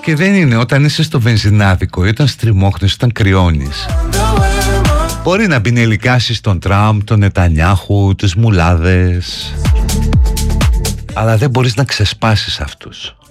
Και δεν είναι όταν είσαι στο βενζινάδικο ή όταν στριμώχνεις, όταν κρυώνεις. Μπορεί να πινελικάσεις τον Τραμπ, τον Νετανιάχου, τους μουλάδες, αλλά δεν μπορείς να ξεσπάσεις αυτούς.